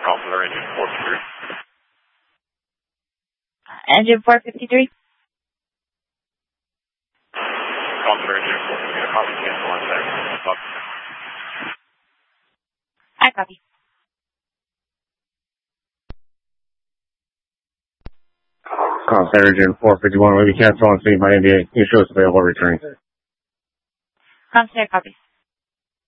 Center Engine 453. Engine 453? Call Center Engine 453. Copy, cancel on that. I copy. Call Center Engine 451, will be cancel on scene by NDA. New shows available returning. Center copy.